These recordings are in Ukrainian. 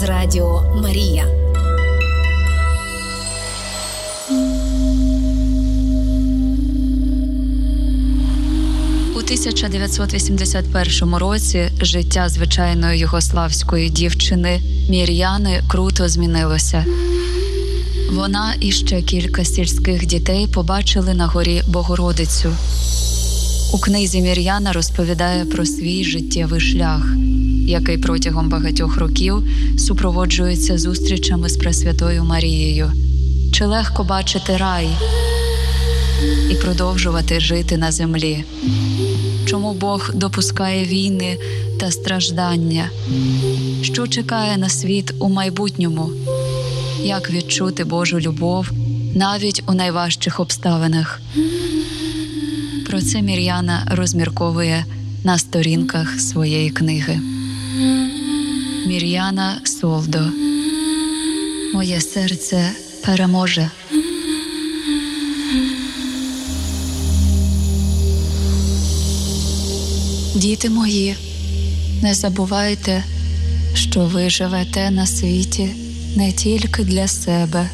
Радіо Марія. У 1981 році життя звичайної югославської дівчини Мір'яни круто змінилося. Вона і ще кілька сільських дітей побачили на горі Богородицю. У книзі Мір'яна розповідає про свій життєвий шлях, який протягом багатьох років супроводжується зустрічами з Пресвятою Марією. Чи легко бачити рай і продовжувати жити на землі? Чому Бог допускає війни та страждання? Що чекає на світ у майбутньому? Як відчути Божу любов навіть у найважчих обставинах? Про це Мір'яна розмірковує на сторінках своєї книги. Мір'яна Солдо. Моє серце переможе. Діти мої, не забувайте, що ви живете на світі не тільки для себе.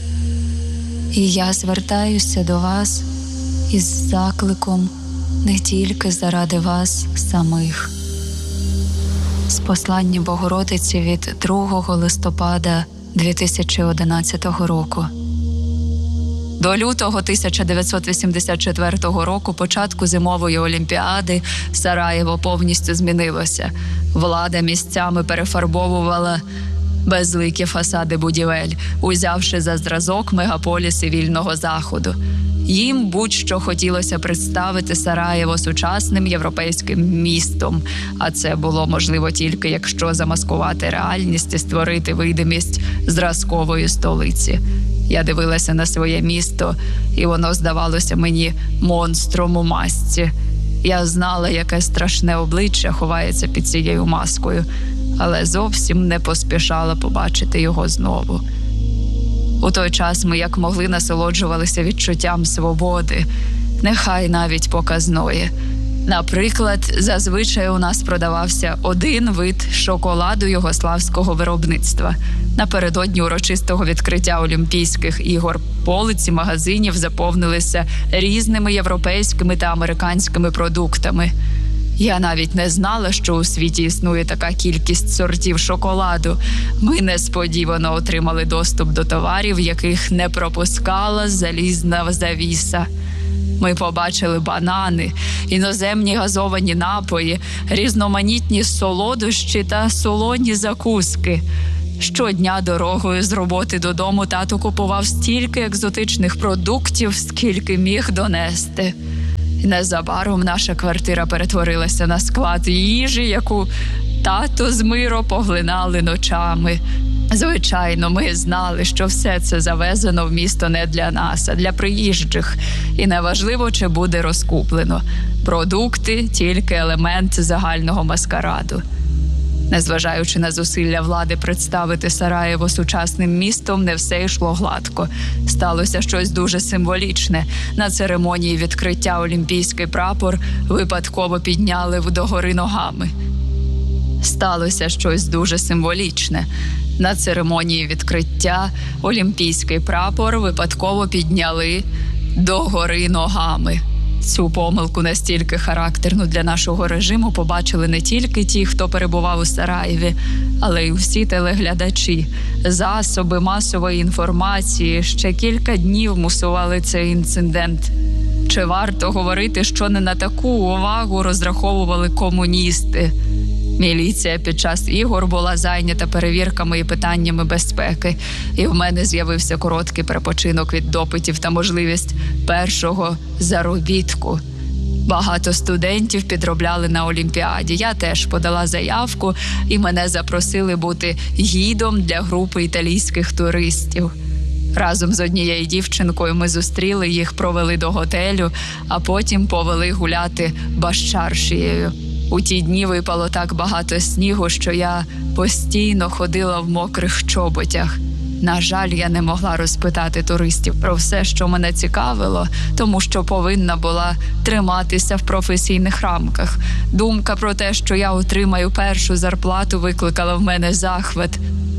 І я звертаюся до вас із закликом не тільки заради вас самих. З послання Богородиці від 2 листопада 2011 року. До лютого 1984 року, початку зимової олімпіади, Сараєво повністю змінилося. Влада місцями перефарбовувала безликі фасади будівель, узявши за зразок мегаполіси вільного Заходу. Їм будь-що хотілося представити Сараєво сучасним європейським містом, а це було можливо тільки якщо замаскувати реальність і створити видимість зразкової столиці. Я дивилася на своє місто, і воно здавалося мені монстром у масці. Я знала, яке страшне обличчя ховається під цією маскою, але зовсім не поспішала побачити його знову. У той час ми як могли насолоджувалися відчуттям свободи, нехай навіть показної. Наприклад, зазвичай у нас продавався один вид шоколаду югославського виробництва. Напередодні урочистого відкриття Олімпійських ігор полиці магазинів заповнилися різними європейськими та американськими продуктами. Я навіть не знала, що у світі існує така кількість сортів шоколаду. Ми несподівано отримали доступ до товарів, яких не пропускала залізна завіса. Ми побачили банани, іноземні газовані напої, різноманітні солодощі та солоні закуски. Щодня дорогою з роботи додому тато купував стільки екзотичних продуктів, скільки міг донести. І незабаром наша квартира перетворилася на склад їжі, яку тато з Миро поглинали ночами. Звичайно, ми знали, що все це завезено в місто не для нас, а для приїжджих. І неважливо, чи буде розкуплено. Продукти – тільки елемент загального маскараду. Незважаючи на зусилля влади представити Сараєво сучасним містом, не все йшло гладко. Сталося щось дуже символічне. На церемонії відкриття олімпійський прапор випадково підняли догори ногами. Сталося щось дуже символічне. На церемонії відкриття олімпійський прапор випадково підняли догори ногами. Цю помилку настільки характерну для нашого режиму побачили не тільки ті, хто перебував у Сараєві, але й всі телеглядачі. Засоби масової інформації ще кілька днів мусували цей інцидент. Чи варто говорити, що не на таку увагу розраховували комуністи? Міліція під час ігор була зайнята перевірками і питаннями безпеки, і в мене з'явився короткий перепочинок від допитів та можливість першого заробітку. Багато студентів підробляли на Олімпіаді. Я теж подала заявку, і мене запросили бути гідом для групи італійських туристів. Разом з однією дівчинкою ми зустріли їх, провели до готелю, а потім повели гуляти Башчаршією. У ті дні випало так багато снігу, що я постійно ходила в мокрих чоботях. На жаль, я не могла розпитати туристів про все, що мене цікавило, тому що повинна була триматися в професійних рамках. Думка про те, що я отримаю першу зарплату, викликала в мене захват.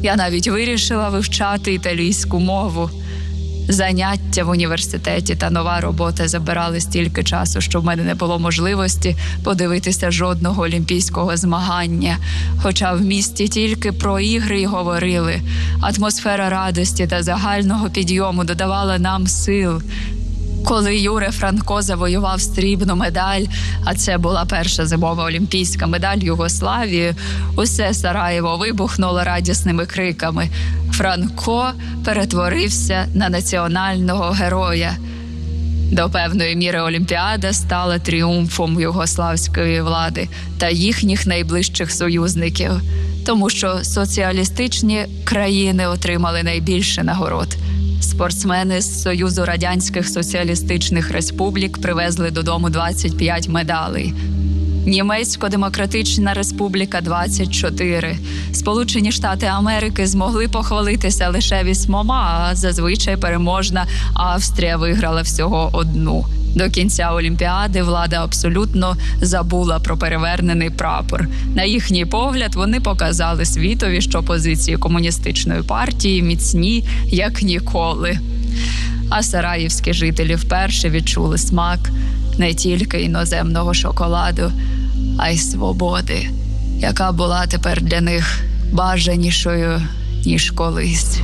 Я навіть вирішила вивчати італійську мову. Заняття в університеті та нова робота забирали стільки часу, що в мене не було можливості подивитися жодного олімпійського змагання. Хоча в місті тільки про ігри й говорили. Атмосфера радості та загального підйому додавала нам сил. Коли Юре Франко завоював срібну медаль, а це була перша зимова олімпійська медаль Югославії, усе Сараєво вибухнуло радісними криками. Франко перетворився на національного героя. До певної міри Олімпіада стала тріумфом югославської влади та їхніх найближчих союзників, тому що соціалістичні країни отримали найбільше нагород. Спортсмени з Союзу Радянських Соціалістичних Республік привезли додому 25 медалей. Німецько-демократична республіка – 24. Сполучені Штати Америки змогли похвалитися лише 8, а зазвичай переможна Австрія виграла всього 1. До кінця Олімпіади влада абсолютно забула про перевернений прапор. На їхній погляд, вони показали світові, що позиції комуністичної партії міцні, як ніколи. А сараївські жителі вперше відчули смак не тільки іноземного шоколаду, а й свободи, яка була тепер для них бажанішою, ніж колись.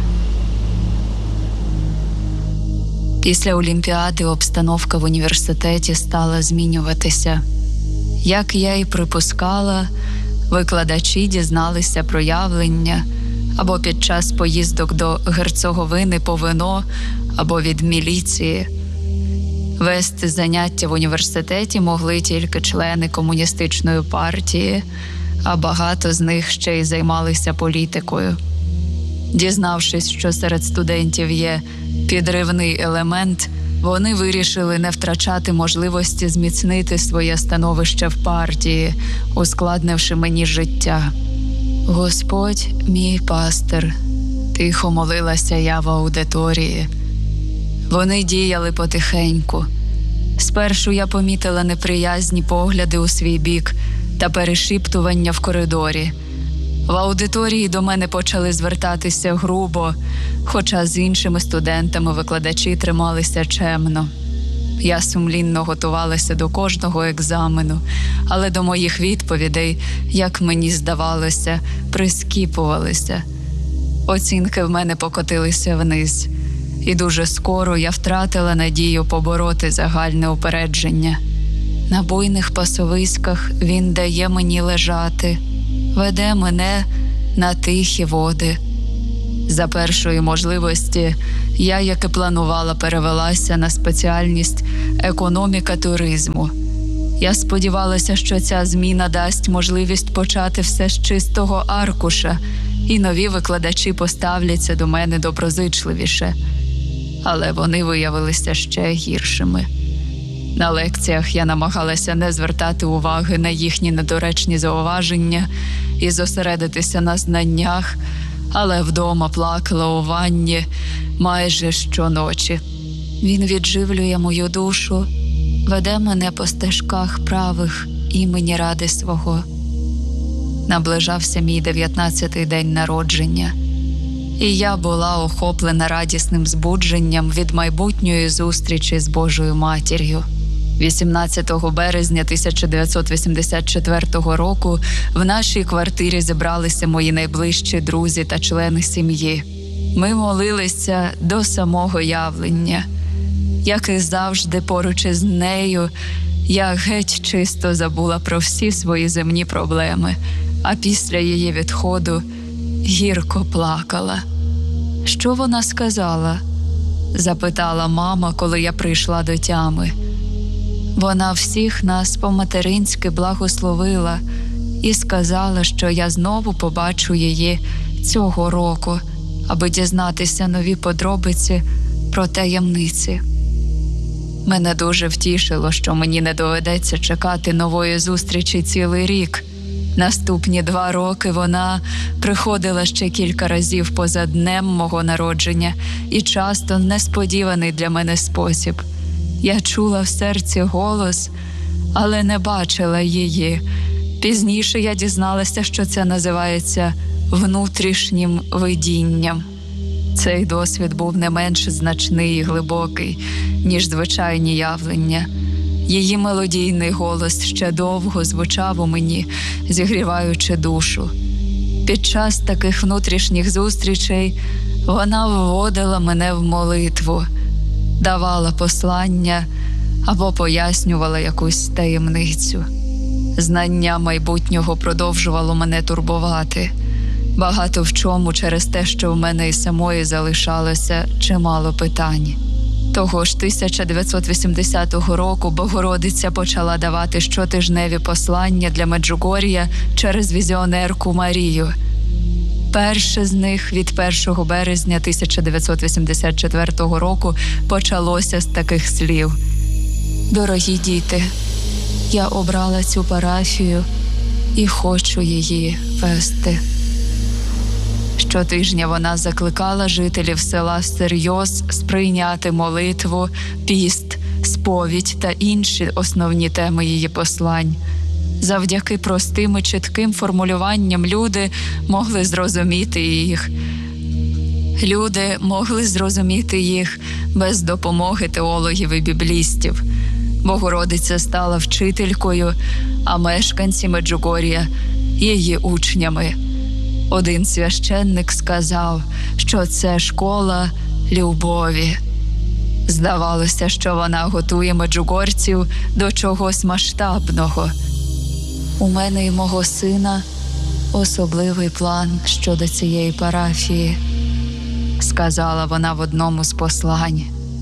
Після Олімпіади обстановка в університеті стала змінюватися. Як я й припускала, викладачі дізналися про явлення або під час поїздок до герцоговини по вино, або від міліції. Вести заняття в університеті могли тільки члени комуністичної партії, а багато з них ще й займалися політикою. Дізнавшись, що серед студентів є підривний елемент, вони вирішили не втрачати можливості зміцнити своє становище в партії, ускладнивши мені життя. «Господь мій пастир», – тихо молилася я в аудиторії. Вони діяли потихеньку. Спершу я помітила неприязні погляди у свій бік та перешіптування в коридорі. В аудиторії до мене почали звертатися грубо, хоча з іншими студентами викладачі трималися чемно. Я сумлінно готувалася до кожного екзамену, але до моїх відповідей, як мені здавалося, прискіпувалися. Оцінки в мене покотилися вниз, і дуже скоро я втратила надію побороти загальне упередження. На буйних пасовиськах він дає мені лежати, веде мене на тихі води. За першої можливості я, як і планувала, перевелася на спеціальність економіка туризму. Я сподівалася, що ця зміна дасть можливість почати все з чистого аркуша, і нові викладачі поставляться до мене доброзичливіше. Але вони виявилися ще гіршими. На лекціях я намагалася не звертати уваги на їхні недоречні зауваження і зосередитися на знаннях, але вдома плакала у ванні майже щоночі. Він відживлює мою душу, веде мене по стежках правих імені ради свого. Наближався мій 19-й день народження, і я була охоплена радісним збудженням від майбутньої зустрічі з Божою Матір'ю. 18 березня 1984 року в нашій квартирі зібралися мої найближчі друзі та члени сім'ї. Ми молилися до самого явлення. Як і завжди, поруч із нею, я геть чисто забула про всі свої земні проблеми, а після її відходу гірко плакала. «Що вона сказала?» – запитала мама, коли я прийшла до тями. Вона всіх нас по-материнськи благословила і сказала, що я знову побачу її цього року, аби дізнатися нові подробиці про таємниці. Мене дуже втішило, що мені не доведеться чекати нової зустрічі цілий рік. Наступні 2 роки вона приходила ще кілька разів поза днем мого народження і часто в несподіваний для мене спосіб. Я чула в серці голос, але не бачила її. Пізніше я дізналася, що це називається внутрішнім видінням. Цей досвід був не менш значний і глибокий, ніж звичайні явлення. Її мелодійний голос ще довго звучав у мені, зігріваючи душу. Під час таких внутрішніх зустрічей вона вводила мене в молитву, давала послання або пояснювала якусь таємницю. Знання майбутнього продовжувало мене турбувати. Багато в чому через те, що в мене і самої залишалося чимало питань. Того ж 1980 року Богородиця почала давати щотижневі послання для Меджугор'я через візіонерку Марію. Перше з них від 1 березня 1984 року почалося з таких слів: «Дорогі діти, я обрала цю парафію і хочу її вести». Щотижня вона закликала жителів села всерйоз сприйняти молитву, піст, сповідь та інші основні теми її послань. Завдяки простим і чітким формулюванням люди могли зрозуміти їх без допомоги теологів і біблістів. Богородиця стала вчителькою, а мешканці Меджугор'я – її учнями. Один священник сказав, що це школа любові. Здавалося, що вона готує меджугорців до чогось масштабного. «У мене і мого сина особливий план щодо цієї парафії», – сказала вона в одному з послань.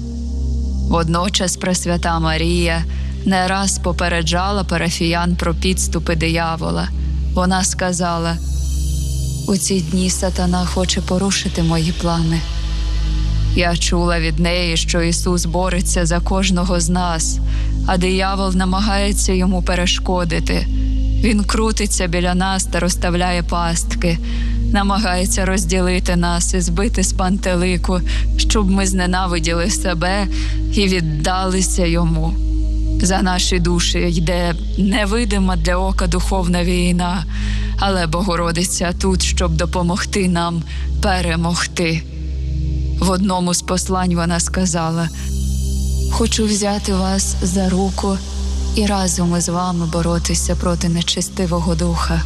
Водночас Пресвята Марія не раз попереджала парафіян про підступи диявола. Вона сказала: «У ці дні сатана хоче порушити мої плани. Я чула від неї, що Ісус бореться за кожного з нас, а диявол намагається йому перешкодити. Він крутиться біля нас та розставляє пастки, намагається розділити нас і збити з пантелику, щоб ми зненавиділи себе і віддалися йому. За наші душі йде невидима для ока духовна війна, але Богородиця тут, щоб допомогти нам перемогти». В одному з послань вона сказала: «Хочу взяти вас за руку і разом із вами боротися проти нечестивого духа».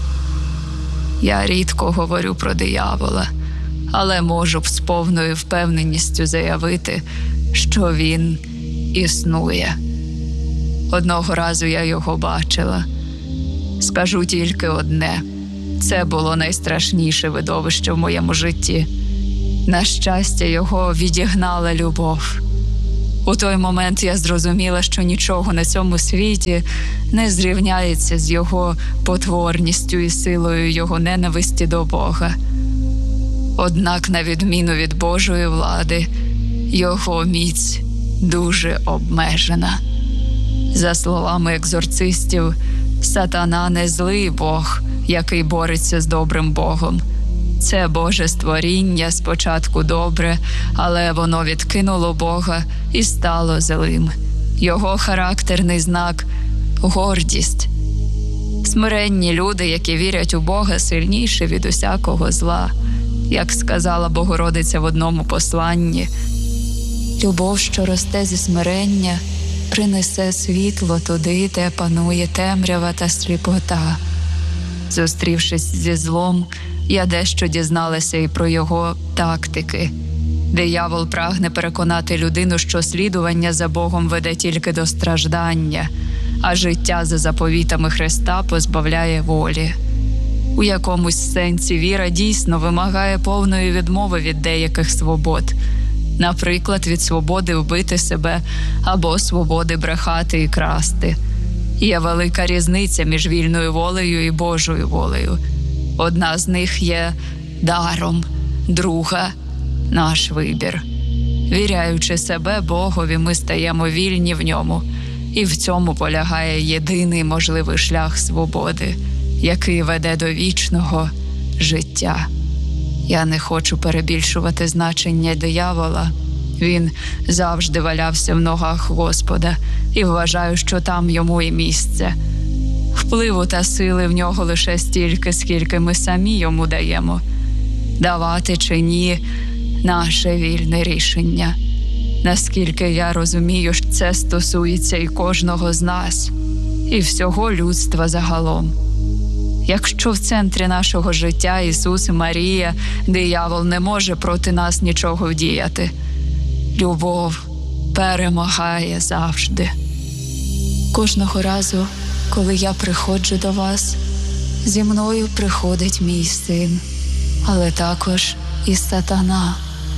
Я рідко говорю про диявола, але можу з повною впевненістю заявити, що він існує. Одного разу я його бачила. Скажу тільки одне: це було найстрашніше видовище в моєму житті. На щастя, його відігнала любов. У той момент я зрозуміла, що нічого на цьому світі не зрівняється з його потворністю і силою його ненависті до Бога. Однак, на відміну від Божої влади, його міць дуже обмежена. За словами екзорцистів, сатана не злий Бог, який бореться з добрим Богом. Це Боже створіння спочатку добре, але воно відкинуло Бога і стало злим. Його характерний знак – гордість. Смиренні люди, які вірять у Бога, сильніші від усякого зла. Як сказала Богородиця в одному посланні: «Любов, що росте зі смирення, принесе світло туди, де панує темрява та сліпота». Зустрівшись зі злом, я дещо дізналася і про його тактики. Диявол прагне переконати людину, що слідування за Богом веде тільки до страждання, а життя за заповітами Христа позбавляє волі. У якомусь сенсі віра дійсно вимагає повної відмови від деяких свобод. Наприклад, від свободи вбити себе або свободи брехати і красти. Є велика різниця між вільною волею і Божою волею. Одна з них є даром, друга – наш вибір. Віряючи себе Богові, ми стаємо вільні в ньому, і в цьому полягає єдиний можливий шлях свободи, який веде до вічного життя. Я не хочу перебільшувати значення диявола. Він завжди валявся в ногах Господа, і вважаю, що там йому і місце. Впливу та сили в нього лише стільки, скільки ми самі йому даємо. Давати чи ні – наше вільне рішення. Наскільки я розумію, це стосується і кожного з нас, і всього людства загалом. Якщо в центрі нашого життя Ісус і Марія, диявол не може проти нас нічого вдіяти. Любов перемагає завжди. Кожного разу, коли я приходжу до вас, зі мною приходить мій син, але також і сатана,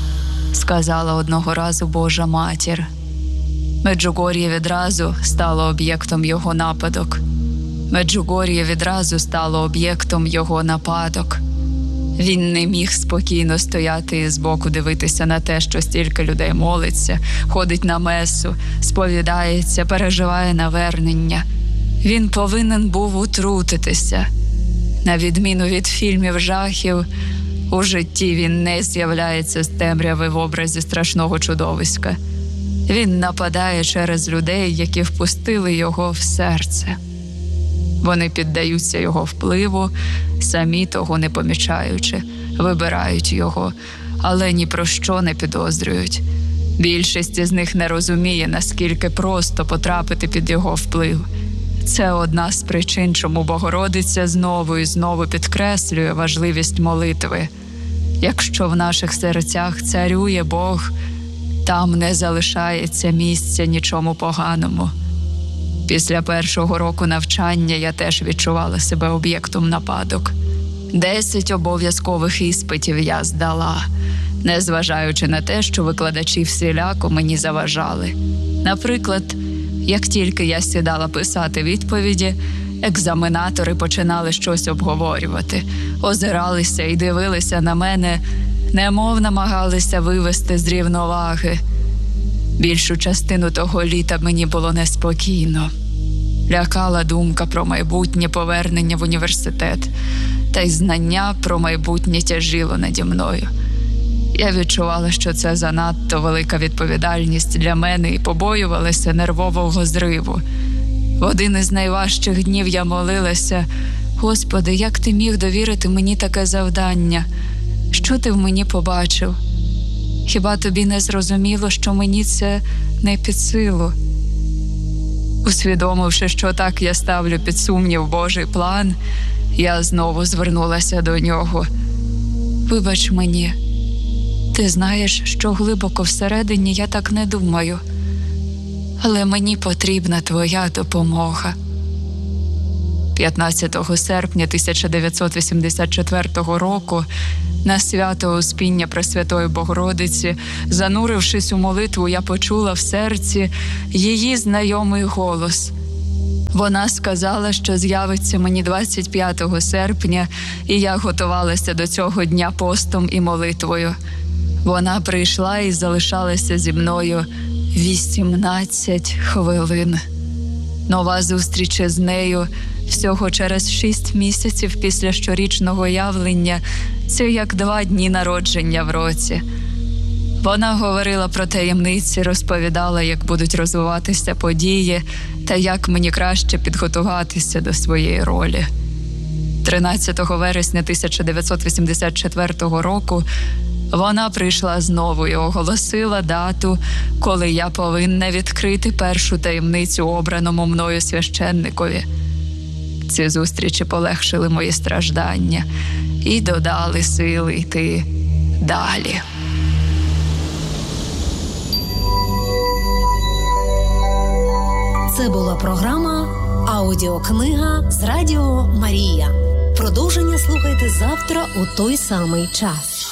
сказала одного разу Божа Матір. Меджугор'я відразу стало об'єктом його нападок. Меджугор'я відразу стало об'єктом його нападок. Він не міг спокійно стояти і збоку дивитися на те, що стільки людей молиться, ходить на месу, сповідається, переживає навернення. Він повинен був утрутитися. На відміну від фільмів жахів, у житті він не з'являється з темряви в образі страшного чудовиська. Він нападає через людей, які впустили його в серце. Вони піддаються його впливу, самі того не помічаючи, вибирають його, але ні про що не підозрюють. Більшість із них не розуміє, наскільки просто потрапити під його вплив. Це одна з причин, чому Богородиця знову і знову підкреслює важливість молитви. Якщо в наших серцях царює Бог, там не залишається місця нічому поганому. Після першого року навчання я теж відчувала себе об'єктом нападок. 10 обов'язкових іспитів я здала, незважаючи на те, що викладачі всіляко мені заважали. Наприклад, як тільки я сідала писати відповіді, екзаменатори починали щось обговорювати, озиралися і дивилися на мене, немов намагалися вивести з рівноваги. Більшу частину того літа мені було неспокійно. Лякала думка про майбутнє повернення в університет, та й знання про майбутнє тяжіло наді мною. Я відчувала, що це занадто велика відповідальність для мене і побоювалася нервового зриву. В один із найважчих днів я молилася: «Господи, як ти міг довірити мені таке завдання? Що ти в мені побачив? Хіба тобі не зрозуміло, що мені це не під силу?» Усвідомивши, що так я ставлю під сумнів Божий план, я знову звернулася до нього. «Вибач мені. Ти знаєш, що глибоко всередині я так не думаю. Але мені потрібна твоя допомога». 15 серпня 1984 року на свято Успіння Пресвятої Богородиці, занурившись у молитву, я почула в серці її знайомий голос. Вона сказала, що з'явиться мені 25 серпня, і я готувалася до цього дня постом і молитвою. Вона прийшла і залишалася зі мною 18 хвилин. Нова зустріч із нею всього через 6 місяців після щорічного явлення – це як 2 дні народження в році. Вона говорила про таємниці, розповідала, як будуть розвиватися події та як мені краще підготуватися до своєї ролі. 13 вересня 1984 року вона прийшла знову і оголосила дату, коли я повинна відкрити першу таємницю обраному мною священникові. Ці зустрічі полегшили мої страждання і додали сили йти далі. Це була програма «Аудіокнига» з Радіо Марія. Продовження слухайте завтра у той самий час.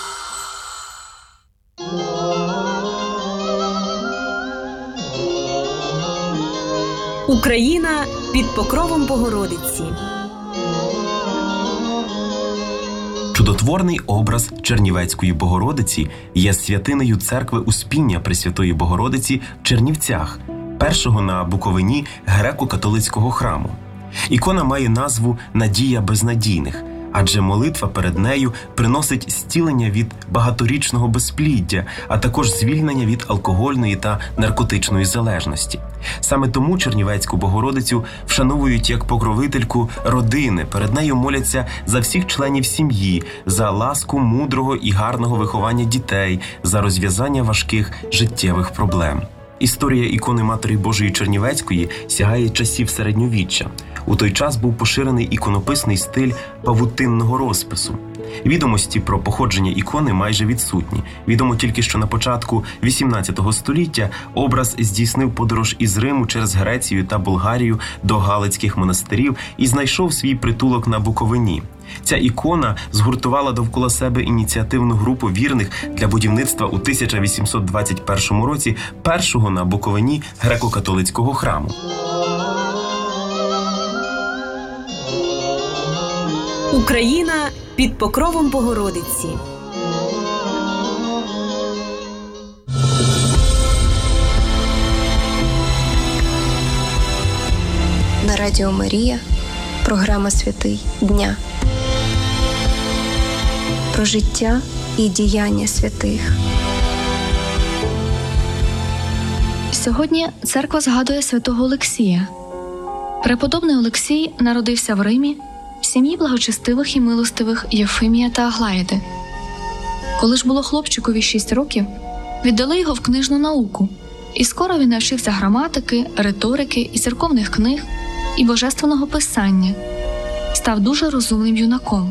Україна під покровом Богородиці. Чудотворний образ Чернівецької Богородиці є святинею церкви Успіння Пресвятої Богородиці в Чернівцях, першого на Буковині греко-католицького храму. Ікона має назву «Надія безнадійних», адже молитва перед нею приносить зцілення від багаторічного безпліддя, а також звільнення від алкогольної та наркотичної залежності. Саме тому Чернівецьку Богородицю вшановують як покровительку родини, перед нею моляться за всіх членів сім'ї, за ласку мудрого і гарного виховання дітей, за розв'язання важких життєвих проблем. Історія ікони Матері Божої Чернівецької сягає часів середньовіччя. У той час був поширений іконописний стиль павутинного розпису. Відомості про походження ікони майже відсутні. Відомо тільки, що на початку XVIII століття образ здійснив подорож із Риму через Грецію та Болгарію до Галицьких монастирів і знайшов свій притулок на Буковині. Ця ікона згуртувала довкола себе ініціативну групу вірних для будівництва у 1821 році першого на Буковині греко-католицького храму. Україна під покровом Богородиці. На Радіо Марія програма «Святий дня». Про життя і діяння святих. Сьогодні церква згадує святого Олексія. Преподобний Олексій народився в Римі в сім'ї благочестивих і милостивих Євфимія та Аглаїди. Коли ж було хлопчикові 6 років, віддали його в книжну науку, і скоро він навчився граматики, риторики і церковних книг, і божественного писання, став дуже розумним юнаком.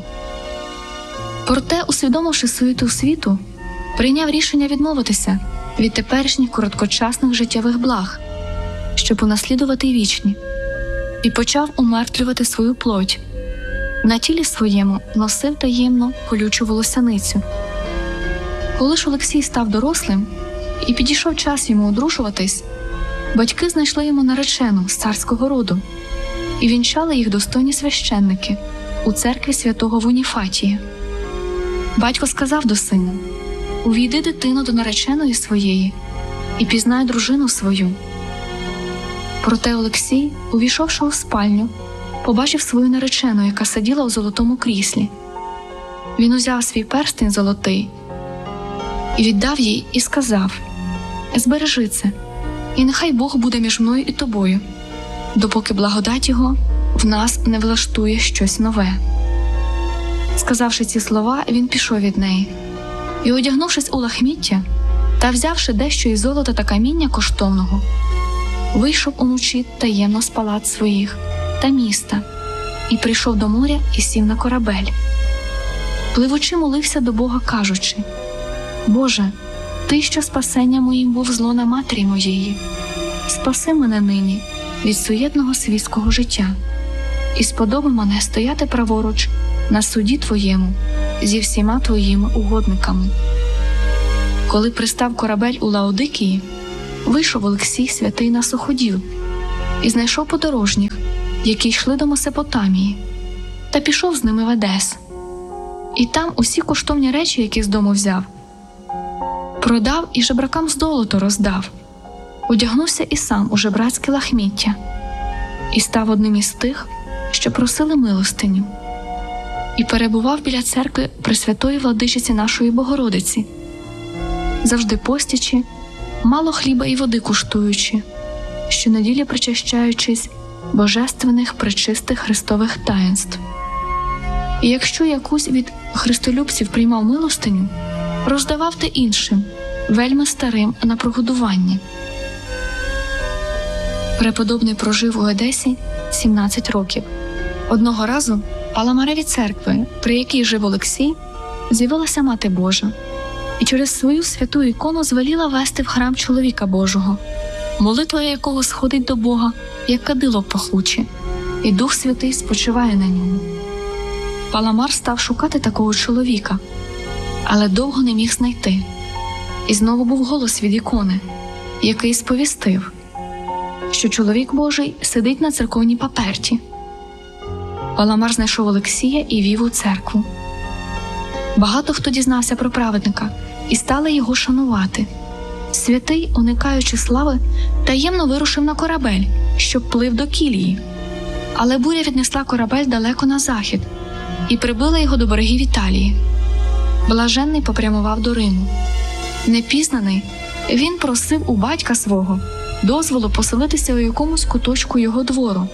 Проте, усвідомивши суєту світу, прийняв рішення відмовитися від теперішніх короткочасних життєвих благ, щоб унаслідувати вічні, і почав умертвлювати свою плоть. На тілі своєму носив таємно колючу волосяницю. Коли ж Олексій став дорослим і підійшов час йому одружуватись, батьки знайшли йому наречену з царського роду і вінчали їх достойні священники у церкві святого Вуніфатія. Батько сказав до сина: «Увійди, дитино, до нареченої своєї і пізнай дружину свою». Проте Олексій, увійшовши у спальню, побачив свою наречену, яка сиділа у золотому кріслі. Він узяв свій перстень золотий і віддав їй і сказав: «Збережи це, і нехай Бог буде між мною і тобою, допоки благодать Його в нас не влаштує щось нове». Сказавши ці слова, він пішов від неї. І, одягнувшись у лахміття та взявши дещо із золота та каміння коштовного, вийшов уночі таємно з палат своїх та міста і прийшов до моря і сів на корабель. Пливучи, молився до Бога, кажучи: «Боже, Ти, що спасення моїм був з лона матері моєї, спаси мене нині від суєтного світського життя і сподоби мене стояти праворуч на суді Твоєму зі всіма Твоїми угодниками». Коли пристав корабель у Лаодикії, вийшов Олексій святий на суходіл і знайшов подорожніх, які йшли до Месопотамії, та пішов з ними в Едес. І там усі коштовні речі, які з дому взяв, продав і жебракам здолото роздав, одягнувся і сам у жебрацьке лахміття, і став одним із тих, що просили милостиню, і перебував біля церкви Пресвятої Владичиці нашої Богородиці, завжди постячи, мало хліба і води куштуючи, щонеділі причащаючись божественних пречистих Христових таїнств. І якщо якусь від христолюбців приймав милостиню, роздавав те іншим, вельми старим, на прогодування. Преподобний прожив у Едесі 17 років. Одного разу в Паламареві церкви, при якій жив Олексій, з'явилася Мати Божа і через свою святу ікону звеліла вести в храм чоловіка Божого, молитва якого сходить до Бога, як кадило пахуче, і Дух Святий спочиває на ньому. Паламар став шукати такого чоловіка, але довго не міг знайти. І знову був голос від ікони, який сповістив, що чоловік Божий сидить на церковній паперті. Паламар знайшов Олексія і вів у церкву. Багато хто дізнався про праведника і стали його шанувати. Святий, уникаючи слави, таємно вирушив на корабель, щоб плив до Кілії. Але буря віднесла корабель далеко на захід, і прибила його до берегів Італії. Блаженний попрямував до Риму. Непізнаний, він просив у батька свого дозволу поселитися у якомусь куточку його двору.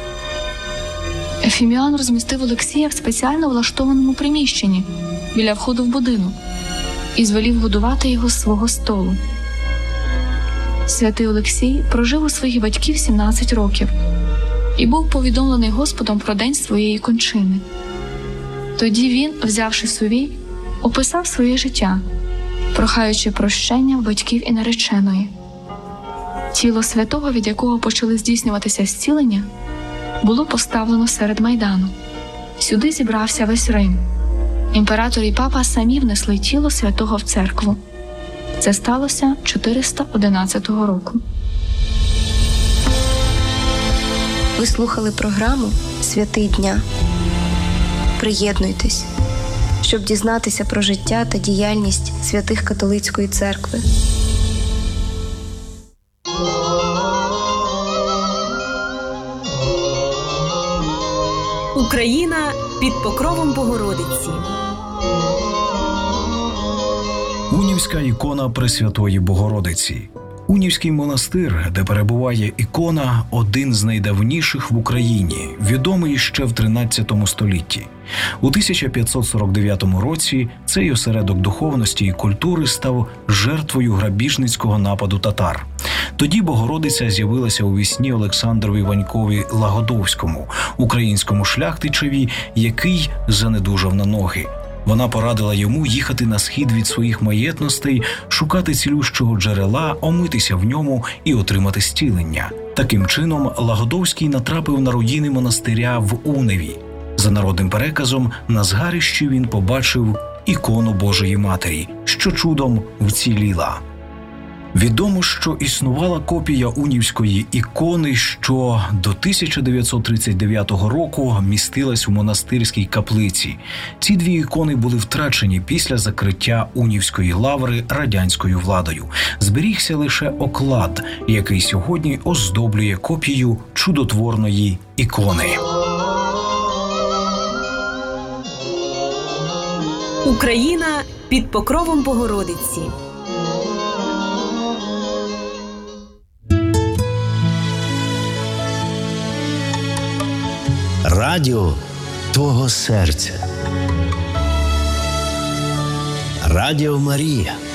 Ефіміан розмістив Олексія в спеціально влаштованому приміщенні біля входу в будинок і звелів годувати його з свого столу. Святий Олексій прожив у своїх батьків 17 років і був повідомлений Господом про день своєї кончини. Тоді він, взявши сувій, описав своє життя, прохаючи прощення в батьків і нареченої. Тіло святого, від якого почали здійснюватися зцілення, було поставлено серед майдану. Сюди зібрався весь Рим. Імператор і папа самі внесли тіло святого в церкву. Це сталося 411 року. Ви слухали програму «Святий дня». Приєднуйтесь, щоб дізнатися про життя та діяльність святих католицької церкви. Україна під покровом Богородиці. Унівська ікона Пресвятої Богородиці. Унівський монастир, де перебуває ікона, один з найдавніших в Україні, відомий ще в 13 столітті. У 1549 році цей осередок духовності і культури став жертвою грабіжницького нападу татар. Тоді Богородиця з'явилася у вісні Олександрові Ванькові Лагодовському, українському шляхтичеві, який занедужав на ноги. Вона порадила йому їхати на схід від своїх маєтностей, шукати цілющого джерела, омитися в ньому і отримати зцілення. Таким чином, Лагодовський натрапив на руїни монастиря в Уневі. За народним переказом, на згарищі він побачив ікону Божої Матері, що чудом вціліла. Відомо, що існувала копія унівської ікони, що до 1939 року містилась у монастирській каплиці. Ці дві ікони були втрачені після закриття унівської лаври радянською владою. Зберігся лише оклад, який сьогодні оздоблює копію чудотворної ікони. Україна під покровом Богородиці. Радіо твого серця. Радіо Марія.